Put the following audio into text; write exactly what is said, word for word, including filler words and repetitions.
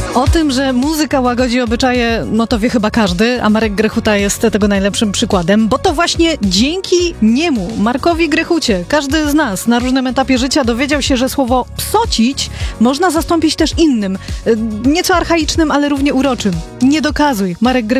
O tym, że muzyka łagodzi obyczaje, no to wie chyba każdy, a Marek Grechuta jest tego najlepszym przykładem, bo to właśnie dzięki niemu, Markowi Grechucie, każdy z nas na różnym etapie życia dowiedział się, że słowo psocić można zastąpić też innym, nieco archaicznym, ale równie uroczym. Nie dokazuj. Marek Grechuta